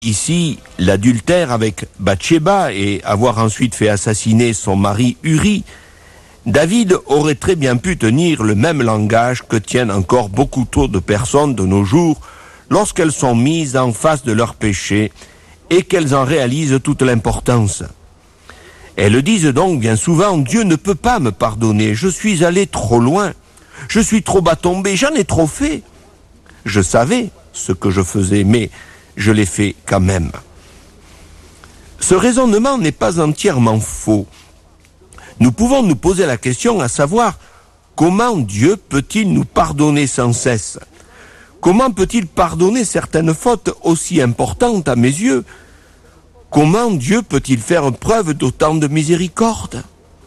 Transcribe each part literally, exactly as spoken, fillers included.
ici l'adultère avec Bathsheba et avoir ensuite fait assassiner son mari Uri, David aurait très bien pu tenir le même langage que tiennent encore beaucoup trop de personnes de nos jours lorsqu'elles sont mises en face de leurs péchés et qu'elles en réalisent toute l'importance. Elles disent donc bien souvent « Dieu ne peut pas me pardonner, je suis allé trop loin, je suis trop bas tombé, j'en ai trop fait. Je savais ce que je faisais, mais je l'ai fait quand même. » Ce raisonnement n'est pas entièrement faux. Nous pouvons nous poser la question à savoir comment Dieu peut-il nous pardonner sans cesse? Comment peut-il pardonner certaines fautes aussi importantes à mes yeux? Comment Dieu peut-il faire preuve d'autant de miséricorde?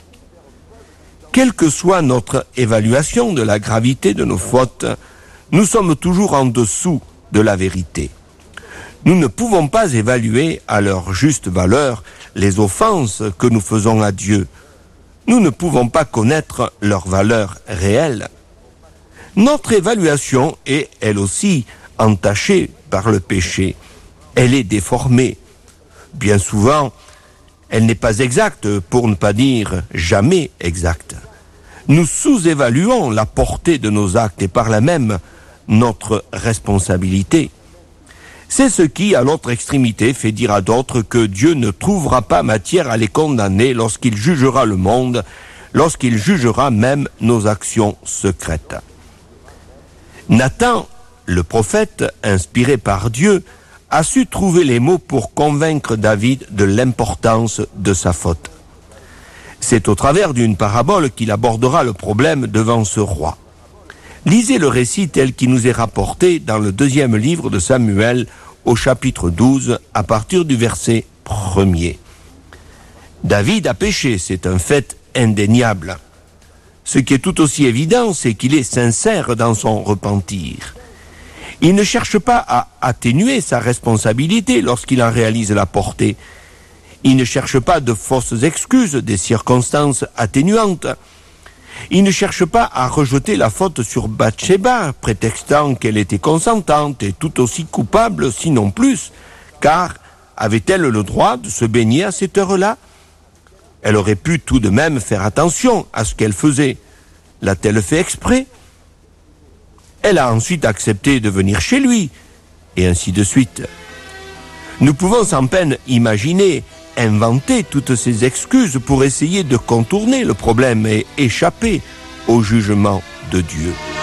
Quelle que soit notre évaluation de la gravité de nos fautes, nous sommes toujours en dessous de la vérité. Nous ne pouvons pas évaluer à leur juste valeur les offenses que nous faisons à Dieu. Nous ne pouvons pas connaître leur valeur réelle. Notre évaluation est, elle aussi, entachée par le péché. Elle est déformée. Bien souvent, elle n'est pas exacte, pour ne pas dire jamais exacte. Nous sous-évaluons la portée de nos actes et par là même notre responsabilité. C'est ce qui, à l'autre extrémité, fait dire à d'autres que Dieu ne trouvera pas matière à les condamner lorsqu'il jugera le monde, lorsqu'il jugera même nos actions secrètes. Nathan, le prophète, inspiré par Dieu, a su trouver les mots pour convaincre David de l'importance de sa faute. C'est au travers d'une parabole qu'il abordera le problème devant ce roi. Lisez le récit tel qu'il nous est rapporté dans le deuxième livre de Samuel, au chapitre douze, à partir du verset premier. David a péché, c'est un fait indéniable. Ce qui est tout aussi évident, c'est qu'il est sincère dans son repentir. Il ne cherche pas à atténuer sa responsabilité lorsqu'il en réalise la portée. Il ne cherche pas de fausses excuses, des circonstances atténuantes. Il ne cherche pas à rejeter la faute sur Bathsheba, prétextant qu'elle était consentante et tout aussi coupable, sinon plus, car avait-elle le droit de se baigner à cette heure-là? Elle aurait pu tout de même faire attention à ce qu'elle faisait. L'a-t-elle fait exprès? Elle a ensuite accepté de venir chez lui, et ainsi de suite. Nous pouvons sans peine imaginer, inventer toutes ces excuses pour essayer de contourner le problème et échapper au jugement de Dieu.